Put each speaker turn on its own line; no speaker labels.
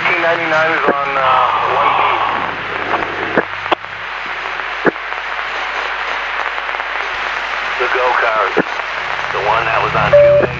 1999 is on 1B. The go-kart. The one that was on 2A.